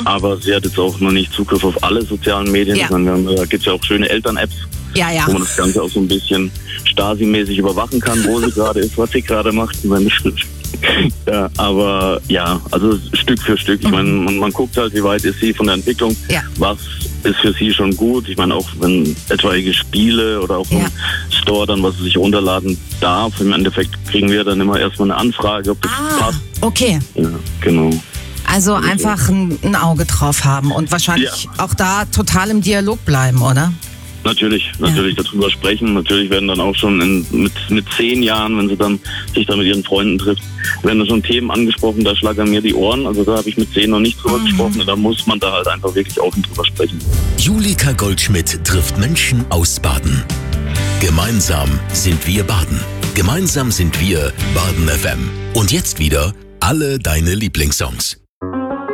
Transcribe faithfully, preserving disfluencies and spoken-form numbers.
aber sie hat jetzt auch noch nicht Zugriff auf alle sozialen Medien. Ja. Sondern da gibt es ja auch schöne Eltern-Apps, Ja, ja. wo man das Ganze auch so ein bisschen Stasi-mäßig überwachen kann, wo sie gerade ist, was sie gerade macht. Ich meine, ja, aber ja, also Stück für Stück. Ich meine, man, man guckt halt, wie weit ist sie von der Entwicklung, Ja. was ist für sie schon gut. Ich meine, auch wenn etwaige Spiele oder auch Ja. im Store dann, was sie sich runterladen darf, im Endeffekt kriegen wir dann immer erstmal eine Anfrage, ob das Ah, passt. okay. Ja, genau. Also einfach ein, ein Auge drauf haben und wahrscheinlich Ja. auch da total im Dialog bleiben, oder? Natürlich, natürlich darüber sprechen. Natürlich werden dann auch schon in, mit, mit zehn Jahren, wenn sie dann sich dann mit ihren Freunden trifft, werden da schon Themen angesprochen, da schlagern mir die Ohren. Also da habe ich mit zehn noch nicht drüber mhm. gesprochen. Und da muss man da halt einfach wirklich offen drüber sprechen. Julika Goldschmidt trifft Menschen aus Baden. Gemeinsam sind wir Baden. Gemeinsam sind wir Baden F M. Und jetzt wieder alle deine Lieblingssongs.